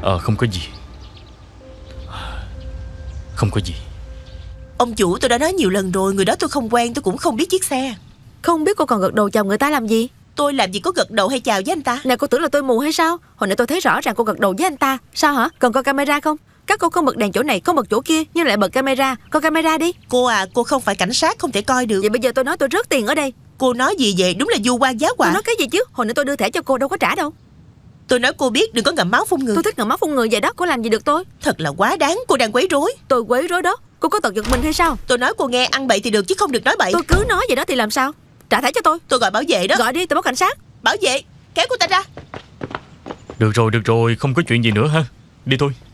Không có gì. Không có gì. Ông chủ, tôi đã nói nhiều lần rồi, người đó tôi không quen, tôi cũng không biết chiếc xe. Không biết cô còn gật đầu chào người ta làm gì? Tôi làm gì có gật đầu hay chào với anh ta. Nè, cô tưởng là tôi mù hay sao? Hồi nãy tôi thấy rõ ràng cô gật đầu với anh ta. Sao hả? Cần coi camera không? Các cô không bật đèn chỗ này, không bật chỗ kia, nhưng lại bật camera. Coi camera đi. Cô à, cô không phải cảnh sát, không thể coi được. Vậy bây giờ tôi nói tôi rớt tiền ở đây. Cô nói gì vậy? Đúng là vu oan giá họa. Tôi nói cái gì chứ? Hồi nãy tôi đưa thẻ cho cô đâu có trả đâu. Tôi nói cô biết đừng có ngậm máu phun người. Tôi thích ngậm máu phun người vậy đó. Cô làm gì được tôi? Thật là quá đáng, cô đang quấy rối. Tôi quấy rối đó. Cô có tật giật mình hay sao? Tôi nói cô nghe, ăn bậy thì được chứ không được nói bậy. Tôi cứ nói vậy đó thì làm sao? Trả thẻ cho tôi. Tôi gọi bảo vệ đó. Gọi đi, tôi báo cảnh sát. Bảo vệ, kéo cô ta ra. Được rồi, không có chuyện gì nữa ha. Đi thôi.